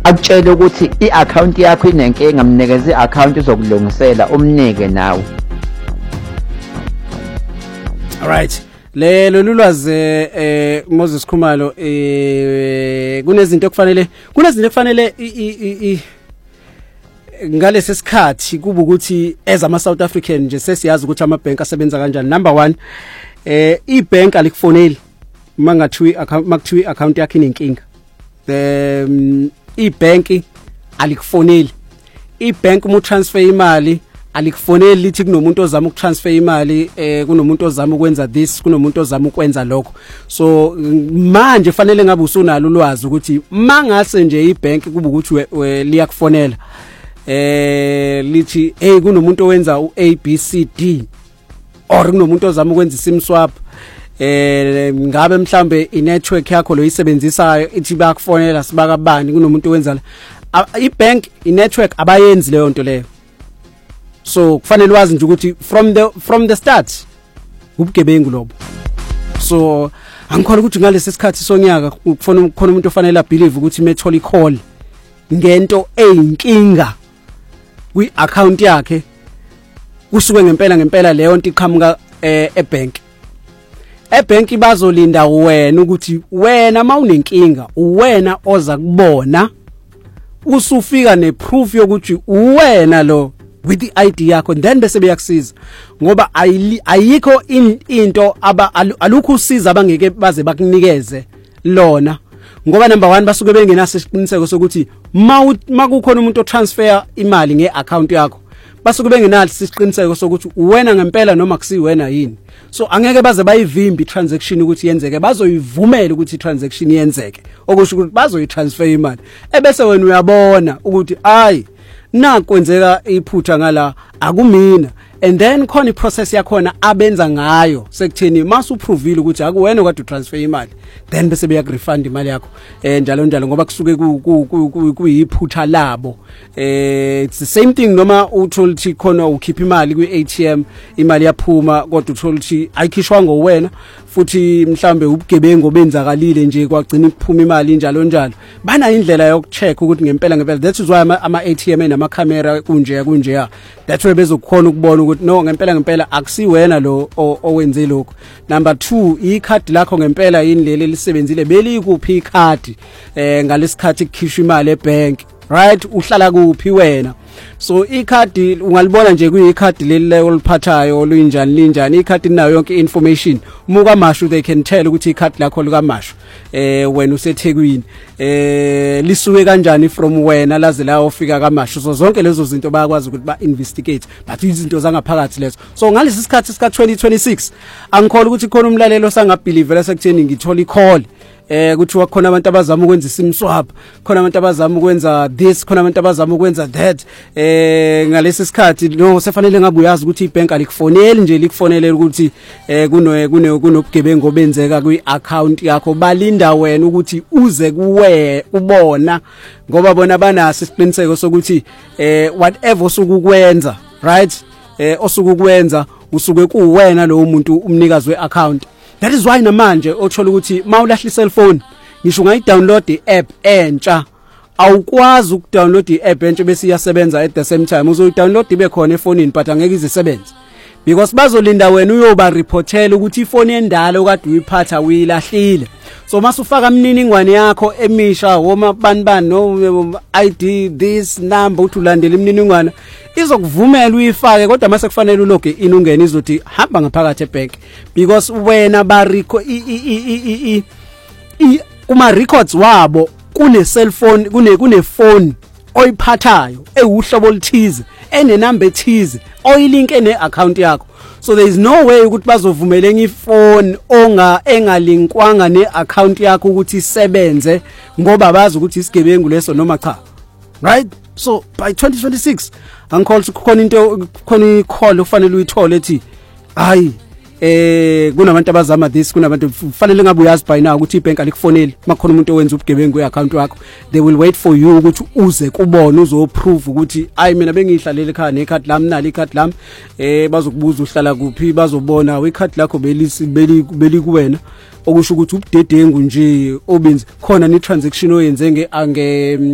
akutshela ukuthi i-account yakho inenkinga, mnikeze i-account uzokulungisela umnike nawe. Alright, lelo lulwazi Moses Khumalo kunezinto okufanele ngalesi sikhathi kuba ukuthi ezama South African nje sesiyazi ukuthi amabhenki asebenza kanjani. Number 1, ibank alikufoneli makuthiwa i-account yakho inenkinga. Ibank alikufoneli. Ibank mu transfer imali alikufoneli lithi kunomuntu ozama ukutransfer imali, kunomuntu ozama ukwenza this, kunomuntu ozama ukwenza lokho. So manje fanele ngabe usunalo ulwazi ukuthi mangase nje ibank kuba ukuthi liyakufonela lithi hey kunomuntu owenza uABCD or kunomuntu ozama ukwenza isim swap, ngabe mhlambe inetwork yakho lo isebenzisayo ithi bakufonela sibaka bani kunomuntu owenza ibank inetwork abayenzi leyo nto leyo. So kufanele wazi nje ukuthi from the start ubugebengu lobo. So angikholwa ukuthi ngalesi sikhathi sonyaka kufanele khona umuntu ofanele abelieve ukuthi methola i-call ngento eyinkinga kwi-account yakhe kusuke ngempela leyo nto iqhamuka ebank. Ebank bazolinda wena ukuthi wena mawunenkinga uwena oza kubona usufika neproof yokuthi uwena lo with the ID yakho, then bese beyakusiza ngoba ayikho into alukho usiza abangeke baze bakunikeze lona ngoba number 1 basuke bengenaso isiqiniseko sokuthi makukhona umuntu otransfer imali ngeaccount yakho basuke bengenalo isiqiniseko sokuthi uwena ngempela noma kusiwena yini. So angeke baze bayivimbi transaction ukuthi yenzeke, bazoyivumela ukuthi transaction yenzeke, okusho ukuthi bazoyitransfer imali ebese wena uyabona ukuthi hayi nakwenzeka iphutha ngala akumina, and then khona iprocess yakhona abenza ngayo sekutheni masuprovile ukuthi akuwena okade utransfer imali, then bese beyakurefund imali yakho njalo ngoba kusuke kuyiphutha labo. It's the same thing noma uthola ukuthi khona ukhipha imali kwi-ATM imali yaphuma kodwa uthola ukuthi ayikhishwa ngowena futhi mhlambe ubugebengu benzakalile nje kwagcina iphuma imali njalo bana indlela yokucheck ukuthi ngempela that is why ama-ATM enama camera kunje that's why bezokukhona ukubona ukuthi no ngempela akusiwena lo owenze lokho. Number 2, ikhadi lakho ngempela yini leli lisebenzile belikuphi ikhadi ngalesikhathi kukhishwa imali ebank, right? Uhlala kuphi wena? So ikhadi ungalibona nje kuyikhadi leli oliphathayo olunjani ikhadi linayo yonke information. Umuka Mashu they can tell ukuthi ikhadi lakho lika Mashu wena useThekwini lisuke kanjani from wena laze la ofika kaMashu. So zonke lezo zinto bayakwazi ukuthi ba investigate, but izinto zangaphakathi lezo. So ngalesi sikhathi sika 2026 angikholwa ukuthi khona umlalelo sangabelieve sekutheni ngithola i-call kuthiwa khona abantu abazama ukwenza isim swap, khona abantu abazama ukwenza this, khona abantu abazama ukwenza that. Ngalesi sikhathi no sefanele ngabe uyazi ukuthi ibank alikufoneli nje likufonele ukuthi kunobugebengu obenzeka kwi-account yakho, balinda wena ukuthi uze kuwe ubona ngoba bona banaso isiqiniseko sokuthi whatever osukukwenza, right, osukukwenza usuke kuwena lo muntu umnikazi we-account. That is why namanje othola ukuthi mawulahla cellphone ngisho ungayi-download i-app entsha awukwazi ukudownload i-app entsha bese iyasebenza at the same time. Uzoyi-download ibe khona efonini but angeke izisebenze because bazolinda wena uyoba reportela ukuthi ifoni endala okade uyiphatha uyilahlile. So masufaka imininingwane yakho emisha woma banibani no ID this number uthi ulandela imininingwane izokuvumela uyifake, kodwa mase kufanele uloge in ungene izothi hamba ngaphakathi ebank because wena kuma records wabo kune cellphone kune phone oyiphathayo ewuhlobo oluthize enenumber ethize oyilink ene-account yakho. So there is no way ukuthi bazovumela ifone engalinkwanga ne-account yakho ukuthi isebenze ngoba bazi ukuthi isigebengu leso noma cha, right? So by 2026 angikholwa khona into khona i-call ufanele uyithole ethi hayi kunabantu abazama this, kunabantu kufanele ngabe uyazi by now ukuthi ibank alikufoneli makhona umuntu owenza ubugebengu kwi-account yakho. They will wait for you ukuthi uze kubona uzoprove ukuthi hayi mina bengihlalele ekhaya nekhadi lami nali ikhadi lami, bazokubuza uhlala kuphi, bazobona ikhadi lakho belikuwena, okusho ukuthi ubudedengu nje obenzi khona ni transaction oyenze